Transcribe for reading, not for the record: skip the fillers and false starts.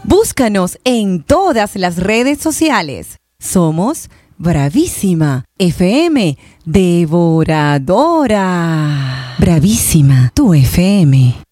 Búscanos en todas las redes sociales. Somos Bravísima FM Devoradora. Bravísima, tu FM.